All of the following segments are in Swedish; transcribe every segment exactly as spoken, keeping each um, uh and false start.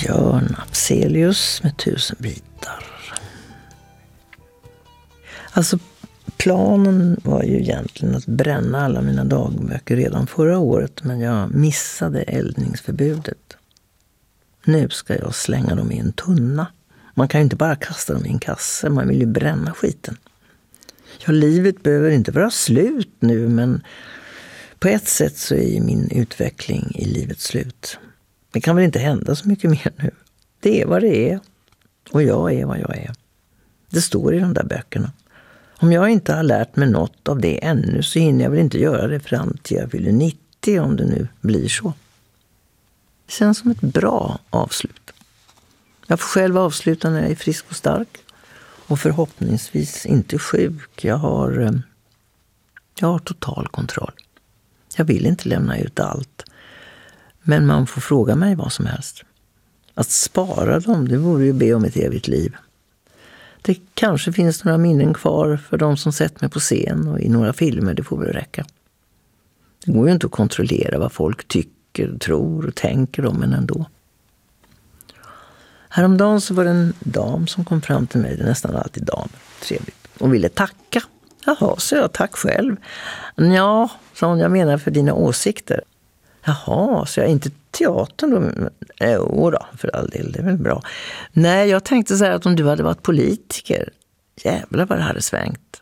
Björn Afzelius med tusen bitar. Alltså planen var ju egentligen att bränna alla mina dagböcker redan förra året, men jag missade eldningsförbudet. Nu ska jag slänga dem i en tunna. Man kan ju inte bara kasta dem i en kasse, man vill ju bränna skiten. Ja, livet behöver inte vara slut nu, men på ett sätt så är ju min utveckling i livet slut. Det kan väl inte hända så mycket mer nu. Det är vad det är. Och jag är vad jag är. Det står i de där böckerna. Om jag inte har lärt mig något av det ännu så hinner jag väl inte göra det fram till jag fyller nittio, om det nu blir så. Det känns som ett bra avslut. Jag får själv avsluta när jag är frisk och stark. Och förhoppningsvis inte sjuk. Jag har, jag har total kontroll. Jag vill inte lämna ut allt. Men man får fråga mig vad som helst. Att spara dem, det vore ju be om ett evigt liv. Det kanske finns några minnen kvar för de som sett mig på scen och i några filmer, det får väl räcka. Det går ju inte att kontrollera vad folk tycker, tror och tänker om en ändå. Häromdagen så var det en dam som kom fram till mig, det är nästan alltid damer, trevligt, och ville tacka. Jaha, så jag, tack själv. Ja, sa hon, jag menar för dina åsikter. Jaha, så jag är inte teatern då? Jo då, för all del, det är väl bra. Nej, jag tänkte så här att om du hade varit politiker, jävlar vad det hade svängt.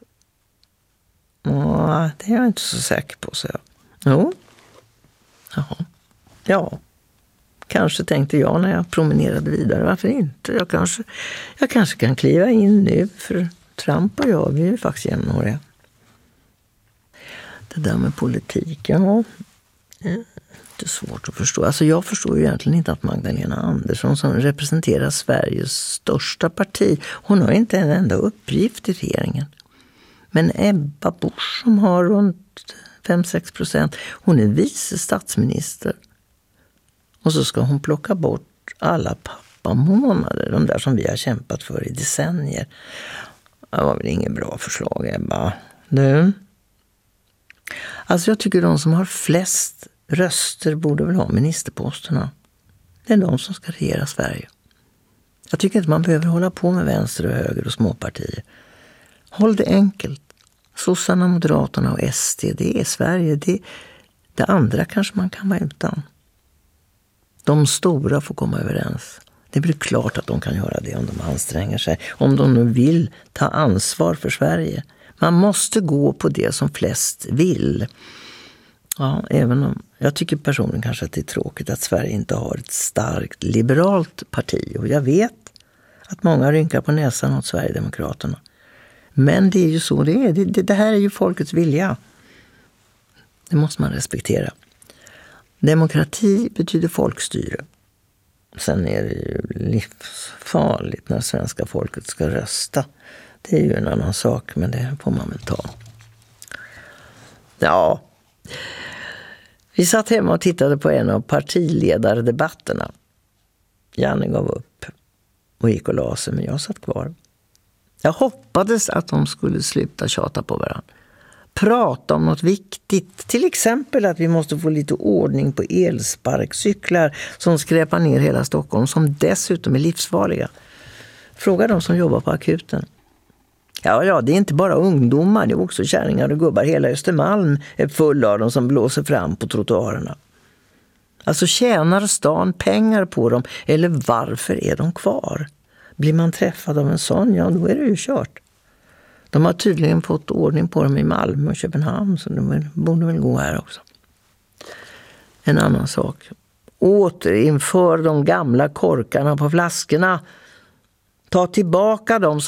Ja, det är jag inte så säker på, så jag. Jo. Jaha. Ja. Kanske tänkte jag när jag promenerade vidare. Varför inte? Jag kanske, jag kanske kan kliva in nu, för Trump och jag, vi är ju faktiskt jämnåriga. Det där med politik, ja. Det är svårt att förstå. Alltså jag förstår ju egentligen inte att Magdalena Andersson, som representerar Sveriges största parti, hon har inte en enda uppgift i regeringen. Men Ebba Busch, som har runt fem till sex procent, hon är vice statsminister. Och så ska hon plocka bort alla pappamånader, de där som vi har kämpat för i decennier. Det var väl ingen bra förslag, Ebba. Nu. Alltså jag tycker de som har flest röster borde väl ha ministerposterna. Det är de som ska regera Sverige. Jag tycker inte man behöver hålla på med vänster och höger och småpartier. Håll det enkelt. Sossarna, Moderaterna och S D, det är Sverige. Det, det andra kanske man kan vara utan. De stora får komma överens. Det blir klart att de kan göra det om de anstränger sig. Om de nu vill ta ansvar för Sverige. Man måste gå på det som flest vill. Ja, även om jag tycker personligen kanske att det är tråkigt att Sverige inte har ett starkt liberalt parti. Och jag vet att många rynkar på näsan åt Sverigedemokraterna. Men det är ju så det är. Det, det, det här är ju folkets vilja. Det måste man respektera. Demokrati betyder folkstyre. Sen är det ju livsfarligt när svenska folket ska rösta. Det är ju en annan sak, men det får man väl ta. Ja, vi satt hemma och tittade på en av partiledardebatterna. Janne gav upp och gick och la sig, men jag satt kvar. Jag hoppades att de skulle sluta tjata på varandra. Prata om något viktigt. Till exempel att vi måste få lite ordning på elsparkcyklar som skräpar ner hela Stockholm, som dessutom är livsfarliga. Fråga de som jobbar på akuten. Ja, ja, det är inte bara ungdomar, det är också kärringar och gubbar. Hela Östermalm är full av dem som blåser fram på trottoarerna. Alltså tjänar stan pengar på dem, eller varför är de kvar? Blir man träffad av en sån, ja då är det ju kört. De har tydligen fått ordning på dem i Malmö och Köpenhamn, så de borde väl gå här också. En annan sak. Återinför de gamla korkarna på flaskorna. Ta tillbaka dem